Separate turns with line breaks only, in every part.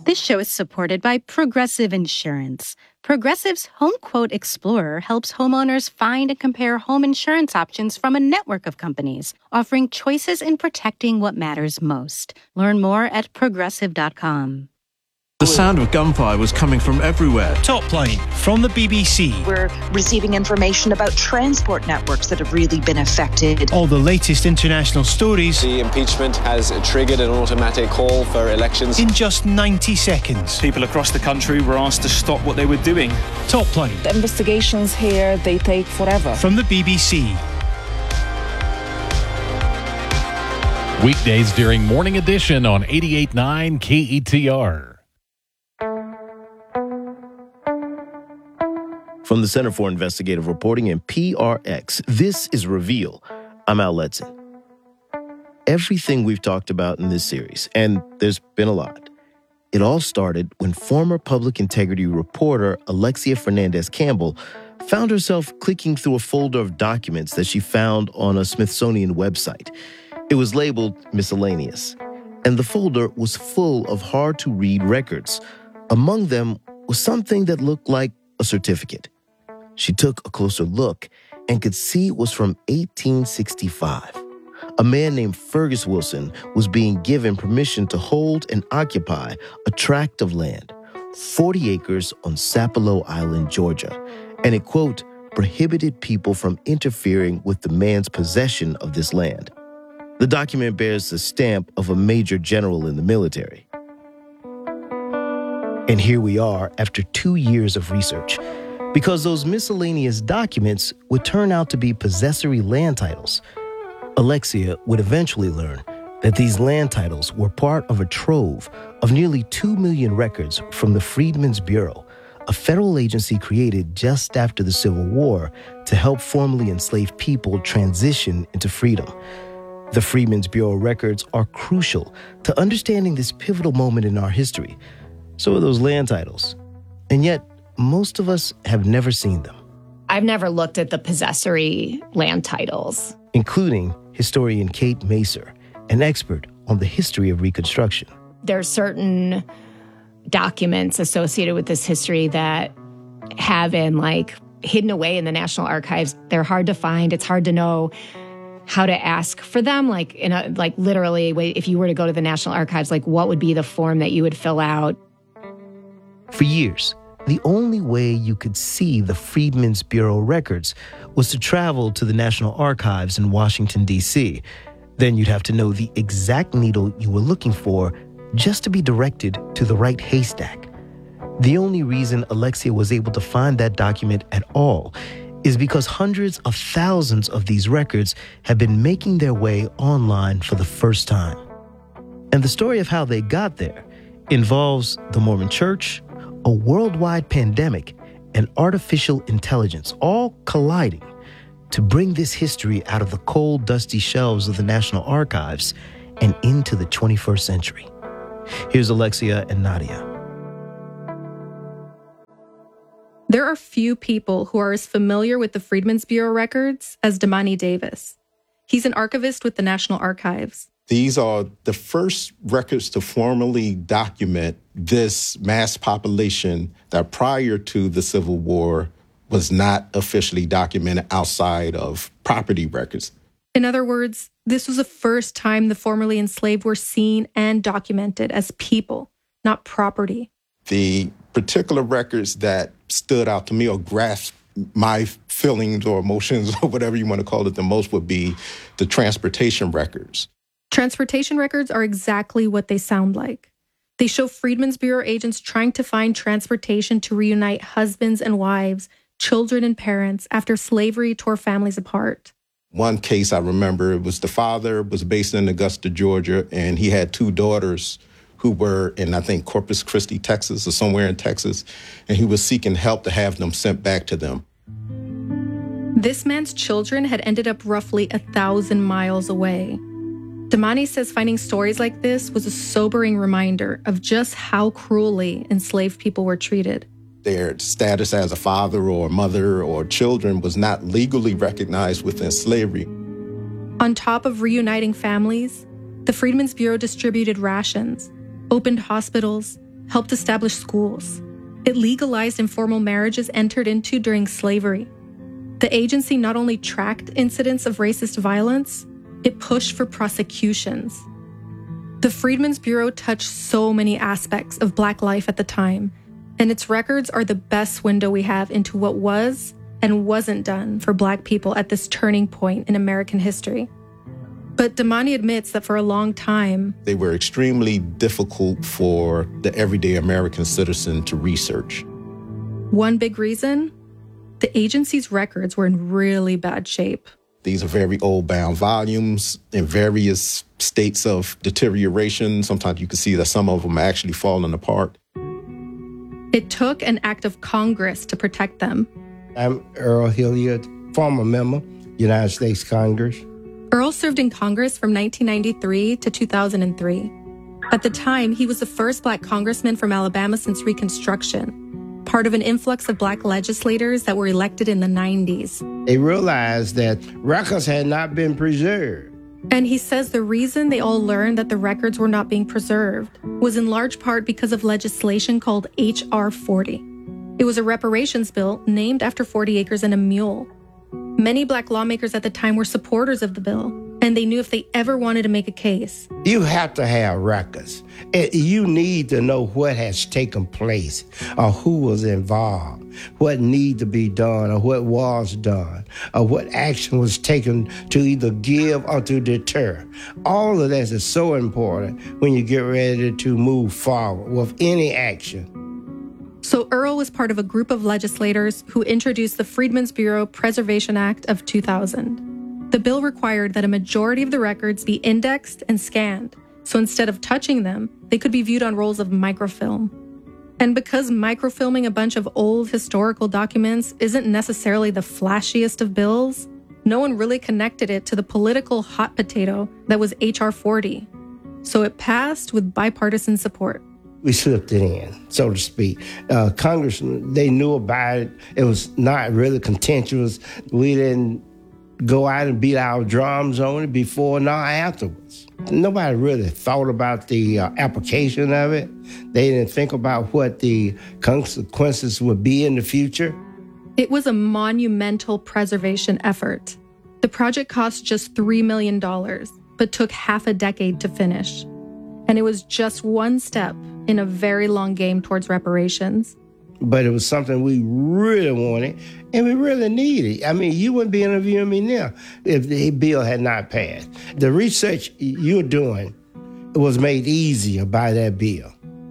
This show is supported by Progressive Insurance. Progressive's Home Quote Explorer helps homeowners find and compare home insurance options from a network of companies, offering choices in protecting what matters most. Learn more at progressive.com.
The sound of gunfire was coming from everywhere.
Top Line from the BBC.
We're receiving information about transport networks that have really been affected.
All the latest international stories.
The impeachment has triggered an automatic call for elections.
In just 90 seconds.
People across the country were asked to stop what they were doing.
Top Line.
The investigations here, they take forever.
From the BBC.
Weekdays during Morning Edition on 88.9 KETR.
From the Center for Investigative Reporting and PRX, this is Reveal. I'm Al Letson. Everything we've talked about in this series, and there's been a lot, it all started when former public integrity reporter Alexia Fernandez-Campbell found herself clicking through a folder of documents that she found on a Smithsonian website. It was labeled Miscellaneous, and the folder was full of hard-to-read records. Among them was something that looked like a certificate. She took a closer look and could see it was from 1865. A man named Fergus Wilson was being given permission to hold and occupy a tract of land, 40 acres on Sapelo Island, Georgia, and it, quote, prohibited people from interfering with the man's possession of this land. The document bears the stamp of a major general in the military. And here we are after 2 years of research, because those miscellaneous documents would turn out to be possessory land titles. Alexia would eventually learn that these land titles were part of a trove of nearly 2 million records from the Freedmen's Bureau, a federal agency created just after the Civil War to help formerly enslaved people transition into freedom. The Freedmen's Bureau records are crucial to understanding this pivotal moment in our history. So are those land titles. And yet, most of us have never seen them.
I've never looked at the possessory land titles.
Including historian Kate Macer, an expert on the history of Reconstruction.
There are certain documents associated with this history that have been hidden away in the National Archives. They're hard to find. It's hard to know how to ask for them. Literally, if you were to go to the National Archives, what would be the form that you would fill out?
For years, the only way you could see the Freedmen's Bureau records was to travel to the National Archives in Washington, D.C. Then you'd have to know the exact needle you were looking for just to be directed to the right haystack. The only reason Alexia was able to find that document at all is because hundreds of thousands of these records have been making their way online for the first time. And the story of how they got there involves the Mormon Church, a worldwide pandemic, and artificial intelligence all colliding to bring this history out of the cold, dusty shelves of the National Archives and into the 21st century. Here's Alexia and Nadia.
There are few people who are as familiar with the Freedmen's Bureau records as Damani Davis. He's an archivist with the National Archives.
These are the first records to formally document this mass population that prior to the Civil War was not officially documented outside of property records.
In other words, this was the first time the formerly enslaved were seen and documented as people, not property.
The particular records that stood out to me or grasped my feelings or emotions or whatever you want to call it the most would be the transportation records.
Transportation records are exactly what they sound like. They show Freedmen's Bureau agents trying to find transportation to reunite husbands and wives, children and parents after slavery tore families apart.
One case I remember, it was the father was based in Augusta, Georgia, and he had two daughters who were in, I think, Corpus Christi, Texas, or somewhere in Texas, and he was seeking help to have them sent back to them.
This man's children had ended up roughly 1,000 miles away. Damani says finding stories like this was a sobering reminder of just how cruelly enslaved people were treated.
Their status as a father or mother or children was not legally recognized within slavery.
On top of reuniting families, the Freedmen's Bureau distributed rations, opened hospitals, helped establish schools. It legalized informal marriages entered into during slavery. The agency not only tracked incidents of racist violence, it pushed for prosecutions. The Freedmen's Bureau touched so many aspects of Black life at the time, and its records are the best window we have into what was and wasn't done for Black people at this turning point in American history. But Damani admits that for a long time,
they were extremely difficult for the everyday American citizen to research.
One big reason, the agency's records were in really bad shape.
These are very old-bound volumes in various states of deterioration. Sometimes you can see that some of them are actually falling apart.
It took an act of Congress to protect them.
I'm Earl Hilliard, former member, United States Congress.
Earl served in Congress from 1993 to 2003. At the time, he was the first Black congressman from Alabama since Reconstruction, part of an influx of Black legislators that were elected in the 90s.
They realized that records had not been preserved.
And he says the reason they all learned that the records were not being preserved was in large part because of legislation called H.R. 40. It was a reparations bill named after 40 acres and a mule. Many Black lawmakers at the time were supporters of the bill, and they knew if they ever wanted to make a case,
you have to have records. You need to know what has taken place or who was involved, what needed to be done or what was done, or what action was taken to either give or to deter. All of this is so important when you get ready to move forward with any action.
So Earl was part of a group of legislators who introduced the Freedmen's Bureau Preservation Act of 2000. The bill required that a majority of the records be indexed and scanned, so instead of touching them, they could be viewed on rolls of microfilm. And because microfilming a bunch of old historical documents isn't necessarily the flashiest of bills, no one really connected it to the political hot potato that was H.R. 40. So it passed with bipartisan support.
We slipped it in, so to speak. Congress, they knew about it. It was not really contentious. We didn't go out and beat our drums on it before nor afterwards. Nobody really thought about the application of it. They didn't think about what the consequences would be in the future.
It was a monumental preservation effort. The project cost just $3 million, but took half a decade to finish. And it was just one step in a very long game towards reparations.
But it was something we really wanted and we really needed. I mean, you wouldn't be interviewing me now if the bill had not passed. The research you're doing was made easier by that bill.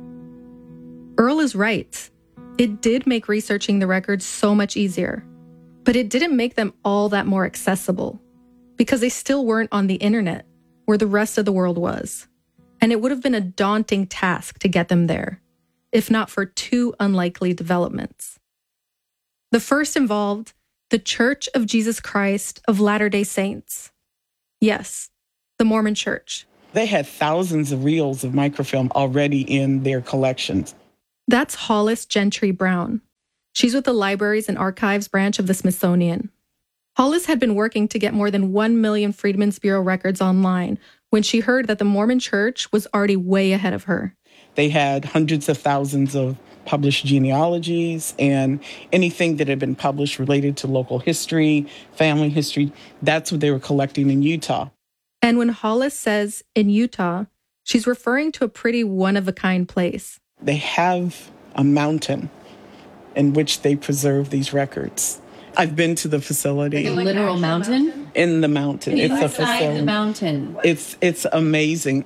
Earl is right. It did make researching the records so much easier. But it didn't make them all that more accessible because they still weren't on the internet where the rest of the world was. And it would have been a daunting task to get them there, if not for two unlikely developments. The first involved the Church of Jesus Christ of Latter-day Saints. Yes, the Mormon Church.
They had thousands of reels of microfilm already in their collections.
That's Hollis Gentry Brown. She's with the Libraries and Archives branch of the Smithsonian. Hollis had been working to get more than 1 million Freedmen's Bureau records online when she heard that the Mormon Church was already way ahead of her.
They had hundreds of thousands of published genealogies and anything that had been published related to local history, family history. That's what they were collecting in Utah.
And when Hollis says in Utah, she's referring to a pretty one-of-a-kind place.
They have a mountain in which they preserve these records. I've been to the facility.
Like a literal mountain?
In the mountain. It's a facility.
The mountain.
It's amazing.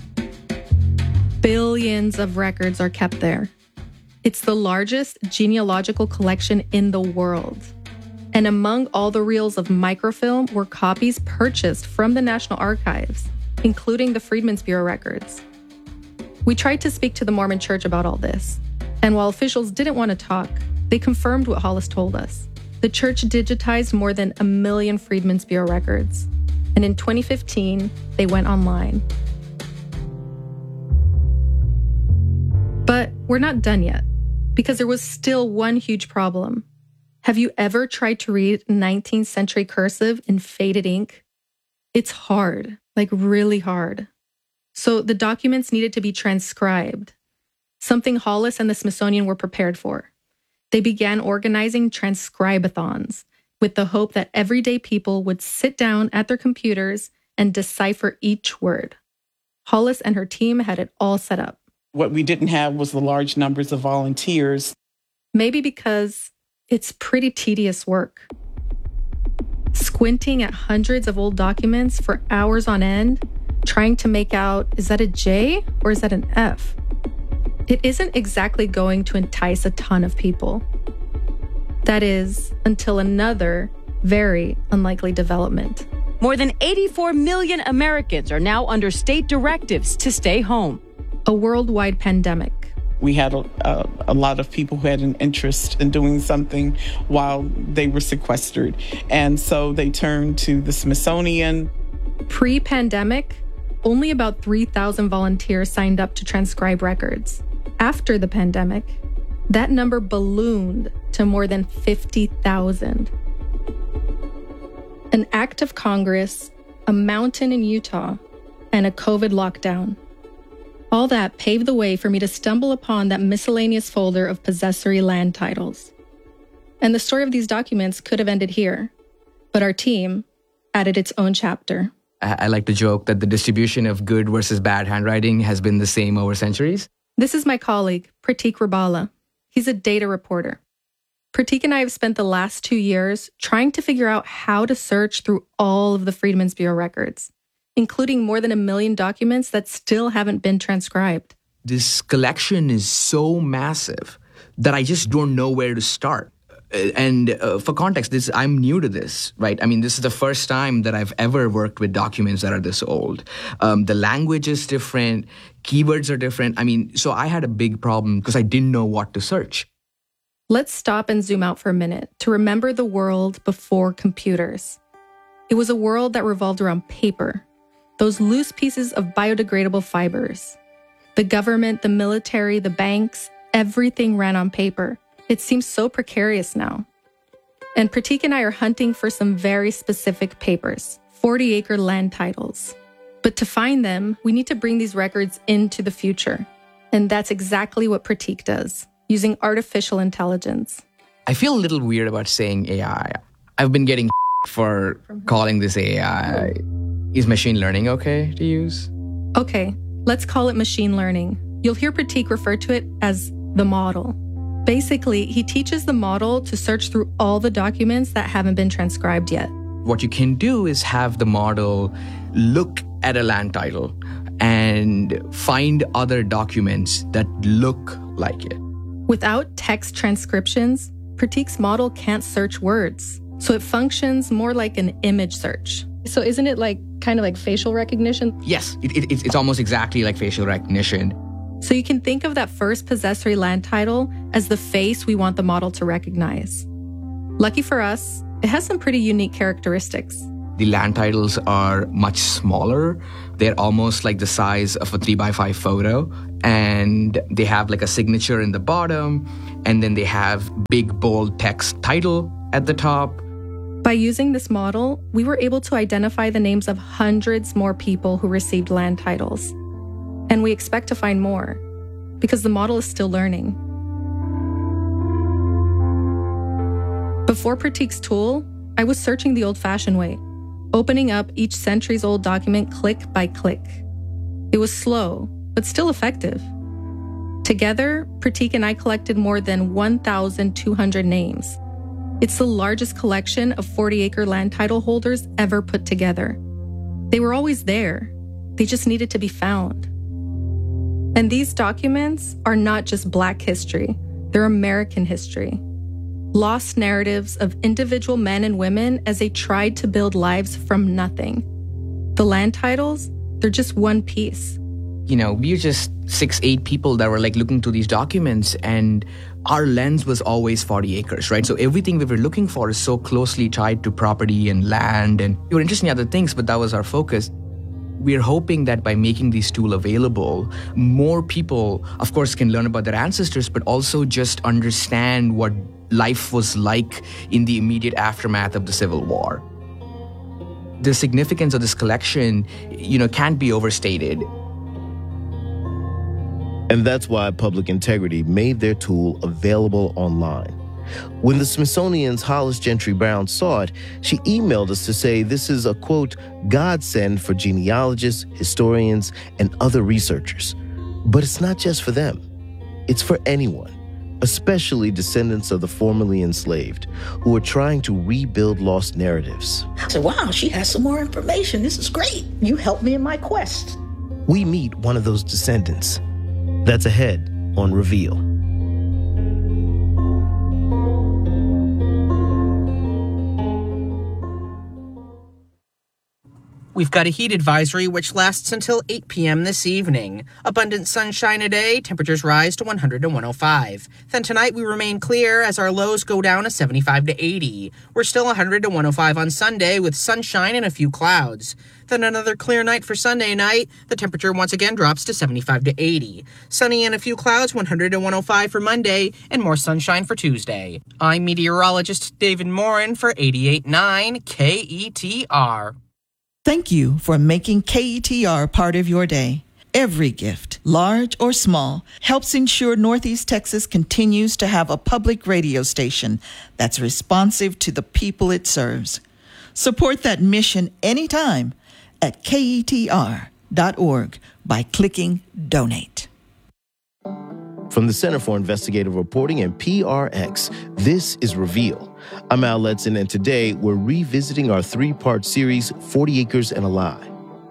Billions of records are kept there. It's the largest genealogical collection in the world. And among all the reels of microfilm were copies purchased from the National Archives, including the Freedmen's Bureau records. We tried to speak to the Mormon Church about all this. And while officials didn't want to talk, they confirmed what Hollis told us. The church digitized more than 1 million Freedmen's Bureau records. And in 2015, they went online. But we're not done yet, because there was still one huge problem. Have you ever tried to read 19th century cursive in faded ink? It's hard, like really hard. So the documents needed to be transcribed. something Hollis and the Smithsonian were prepared for. They began organizing transcribe-a-thons with the hope that everyday people would sit down at their computers and decipher each word. Hollis and her team had it all set up.
What we didn't have was the large numbers of volunteers.
Maybe because it's pretty tedious work. Squinting at hundreds of old documents for hours on end, trying to make out, is that a J or is that an F? It isn't exactly going to entice a ton of people. That is, until another very unlikely development.
More than 84 million Americans are now under state directives to stay home.
A worldwide pandemic.
We had a lot of people who had an interest in doing something while they were sequestered. And so they turned to the Smithsonian.
Pre-pandemic, only about 3,000 volunteers signed up to transcribe records. After the pandemic, that number ballooned to more than 50,000. An act of Congress, a mountain in Utah, and a COVID lockdown. All that paved the way for me to stumble upon that miscellaneous folder of possessory land titles. And the story of these documents could have ended here, but our team added its own chapter.
I like to joke that the distribution of good versus bad handwriting has been the same over centuries.
This is my colleague, Pratik Rubala. He's a data reporter. Pratik and I have spent the last 2 years trying to figure out how to search through all of the Freedmen's Bureau records, including more than 1 million documents that still haven't been transcribed.
This collection is so massive that I just don't know where to start. And for context, I'm new to this, right? I mean, this is the first time that I've ever worked with documents that are this old. The language is different, keywords are different. I mean, so I had a big problem because I didn't know what to search.
Let's stop and zoom out for a minute to remember the world before computers. It was a world that revolved around paper, those loose pieces of biodegradable fibers. The government, the military, the banks, everything ran on paper. It seems so precarious now. And Pratik and I are hunting for some very specific papers, 40-acre land titles. But to find them, we need to bring these records into the future. And that's exactly what Pratik does, using artificial intelligence.
I feel a little weird about saying AI. I've been getting for calling this AI. Is machine learning okay to use?
Okay, let's call it machine learning. You'll hear Pratik refer to it as the model. Basically, he teaches the model to search through all the documents that haven't been transcribed yet.
What you can do is have the model look at a land title and find other documents that look like it.
Without text transcriptions, Pratik's model can't search words, so it functions more like an image search. So isn't it kind of like facial recognition?
Yes, it's almost exactly like facial recognition.
So you can think of that first possessory land title as the face we want the model to recognize. Lucky for us, it has some pretty unique characteristics.
The land titles are much smaller. They're almost like the size of a 3x5 photo. And they have like a signature in the bottom. And then they have big, bold text title at the top.
By using this model, we were able to identify the names of hundreds more people who received land titles. And we expect to find more, because the model is still learning. Before Pratik's tool, I was searching the old-fashioned way, opening up each centuries-old document click by click. It was slow, but still effective. Together, Pratik and I collected more than 1,200 names. It's the largest collection of 40-acre land title holders ever put together. They were always there. They just needed to be found. And these documents are not just Black history, they're American history. Lost narratives of individual men and women as they tried to build lives from nothing. The land titles, they're just one piece.
You know, we were just 6-8 people that were looking through these documents, and our lens was always 40 acres, right? So everything we were looking for is so closely tied to property and land, and we were interested in other things, but that was our focus. We're hoping that by making these tools available, more people, of course, can learn about their ancestors, but also just understand what life was like in the immediate aftermath of the Civil War. The significance of this collection, can't be overstated.
And that's why Public Integrity made their tool available online. When the Smithsonian's Hollis Gentry Brown saw it, she emailed us to say this is a, quote, godsend for genealogists, historians, and other researchers. But it's not just for them. It's for anyone, especially descendants of the formerly enslaved, who are trying to rebuild lost narratives.
I said, wow, she has some more information. This is great. You helped me in my quest.
We meet one of those descendants. That's ahead on Reveal.
We've got a heat advisory which lasts until 8 p.m. this evening. Abundant sunshine today, temperatures rise to 100 to 105. Then tonight we remain clear as our lows go down to 75 to 80. We're still 100 to 105 on Sunday with sunshine and a few clouds. Then another clear night for Sunday night. The temperature once again drops to 75 to 80. Sunny and a few clouds, 100 to 105 for Monday, and more sunshine for Tuesday. I'm meteorologist David Morin for 88.9 KETR.
Thank you for making KETR part of your day. Every gift, large or small, helps ensure Northeast Texas continues to have a public radio station that's responsive to the people it serves. Support that mission anytime at KETR.org by clicking Donate.
From the Center for Investigative Reporting and PRX, this is Reveal. I'm Al Letson, and today we're revisiting our three-part series, 40 Acres and a Lie.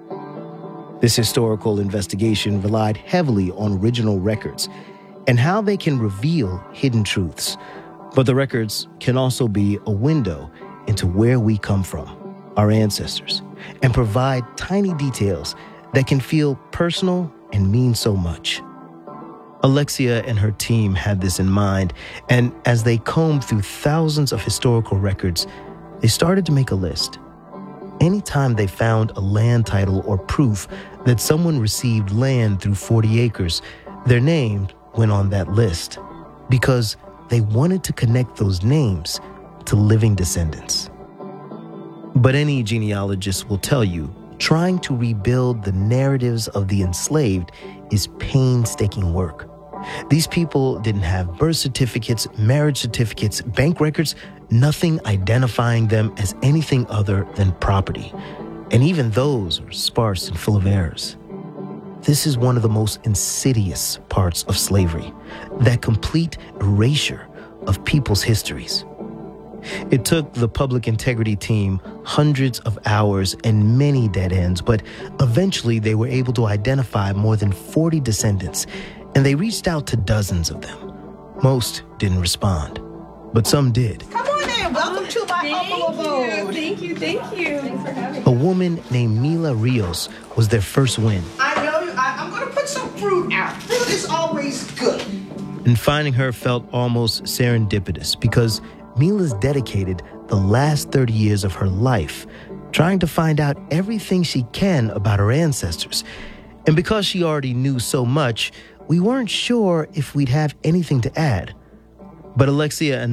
This historical investigation relied heavily on original records and how they can reveal hidden truths. But the records can also be a window into where we come from, our ancestors, and provide tiny details that can feel personal and mean so much. Alexia and her team had this in mind, and as they combed through thousands of historical records, they started to make a list. Anytime they found a land title or proof that someone received land through 40 acres, their name went on that list because they wanted to connect those names to living descendants. But any genealogist will tell you, trying to rebuild the narratives of the enslaved is painstaking work. These people didn't have birth certificates, marriage certificates, bank records, nothing identifying them as anything other than property. And even those are sparse and full of errors. This is one of the most insidious parts of slavery, that complete erasure of people's histories. It took the Public Integrity team hundreds of hours and many dead ends, but eventually they were able to identify more than 40 descendants, and they reached out to dozens of them. Most didn't respond, but some did.
Come on in. Welcome to my humble abode.
Thank you. Thanks for having me.
A woman named Mila Rios was their first win.
I know you. I'm going to put some fruit out. Fruit is always good.
And finding her felt almost serendipitous because Mila's dedicated the last 30 years of her life trying to find out everything she can about her ancestors. And because she already knew so much, we weren't sure if we'd have anything to add. But Alexia and